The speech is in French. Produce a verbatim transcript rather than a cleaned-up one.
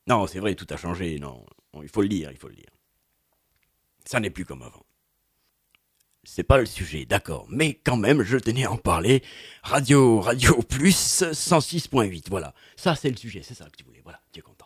Non, c'est vrai, tout a changé, non. Bon, il faut le dire, il faut le dire. Ça n'est plus comme avant. C'est pas le sujet, d'accord. Mais quand même, je tenais à en parler. Radio, Radio Plus cent six point huit, voilà. Ça, c'est le sujet, c'est ça que tu voulais. Voilà, tu es content.